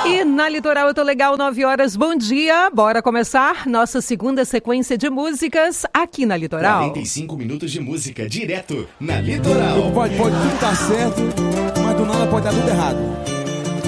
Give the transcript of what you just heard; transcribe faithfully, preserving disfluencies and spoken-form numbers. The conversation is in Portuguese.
E na Litoral eu tô legal, nove horas, bom dia. Bora começar nossa segunda sequência de músicas aqui na Litoral. quarenta e cinco minutos de música direto na Litoral. Pode, pode tudo dar certo, mas do nada pode dar tudo errado.